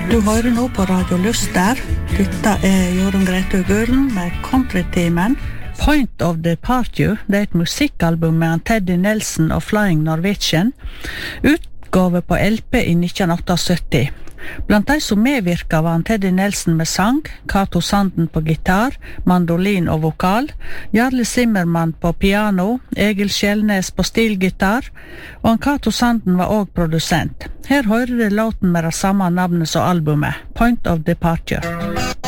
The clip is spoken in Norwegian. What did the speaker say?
Du hører nå på Radio Lyster. Dette Jorunn Grete Guren med Countrytimen. Point of Departure, det et musikkalbum med Teddy Nelson og Flying Norwegian, utgave på LP i 1978. Blant de som medvirka var Teddy Nelson med sang, Cato Sanden på gitar, mandolin og vokal, Jarle Zimmermann på piano, Egil Skjelnes på stilgitar, og Cato Sanden var også produsent. Her hører du låten med det samme navnet som albumet, Point of Departure.